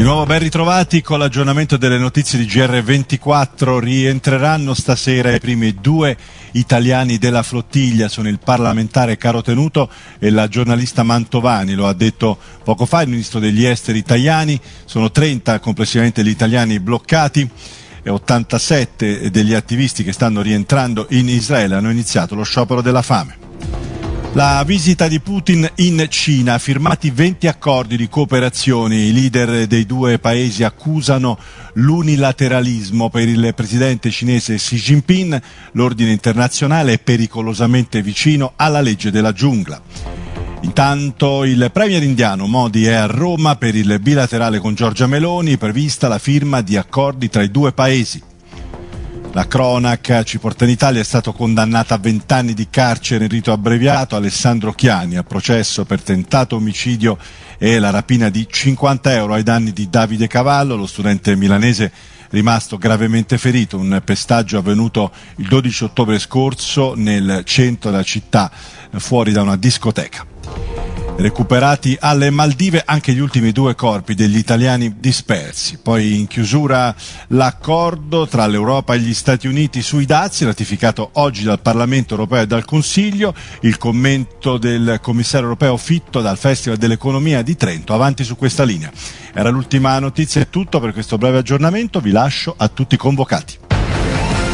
nuovo ben ritrovati con l'aggiornamento delle notizie di GR24. Rientreranno stasera i primi due italiani della flottiglia, sono il parlamentare Caro Tenuto e la giornalista Mantovani, lo ha detto poco fa il ministro degli esteri Tajani. Sono 30 complessivamente gli italiani bloccati e 87 degli attivisti che stanno rientrando in Israele hanno iniziato lo sciopero della fame. La visita di Putin in Cina, firmati 20 accordi di cooperazione, i leader dei due paesi accusano l'unilateralismo. Per il presidente cinese Xi Jinping l'ordine internazionale è pericolosamente vicino alla legge della giungla. Intanto il premier indiano Modi è a Roma per il bilaterale con Giorgia Meloni, prevista la firma di accordi tra i due paesi. La cronaca ci porta in Italia, è stato condannato a 20 anni di carcere in rito abbreviato Alessandro Chiani, a processo per tentato omicidio e la rapina di 50 euro ai danni di Davide Cavallo, lo studente milanese rimasto gravemente ferito, un pestaggio avvenuto il 12 ottobre scorso nel centro della città, fuori da una discoteca. Recuperati alle Maldive anche gli ultimi due corpi degli italiani dispersi. Poi in chiusura l'accordo tra l'Europa e gli Stati Uniti sui dazi, ratificato oggi dal Parlamento europeo e dal Consiglio, il commento del commissario europeo Fitto dal Festival dell'Economia di Trento. Avanti su questa linea. Era l'ultima notizia, è tutto per questo breve aggiornamento, vi lascio a tutti i convocati.